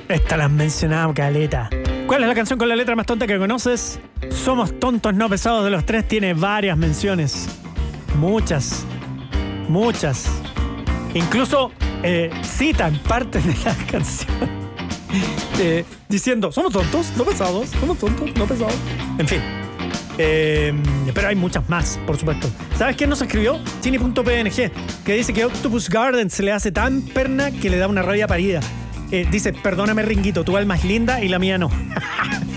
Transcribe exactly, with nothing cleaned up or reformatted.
Esta la han mencionado, caleta. ¿Cuál es la canción con la letra más tonta que conoces? Somos tontos no pesados de los tres. Tiene varias menciones. Muchas. Muchas. Incluso eh, citan partes de la canción. Eh, diciendo, somos tontos, no pesados. Somos tontos, no pesados. En fin. Eh, pero hay muchas más, por supuesto. ¿Sabes quién nos escribió? Chini.png, que dice que Octopus Garden se le hace tan perna que le da una rabia parida. Eh, dice, perdóname, Ringuito, tu alma es linda y la mía no.